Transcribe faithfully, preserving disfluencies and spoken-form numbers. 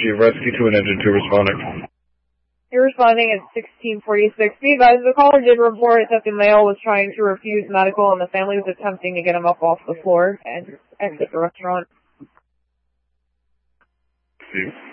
Energy, rescue to an engine two responding. You're responding at sixteen forty-six. Be advised, the caller did report that the male was trying to refuse medical and the family was attempting to get him up off the floor and exit the restaurant. See.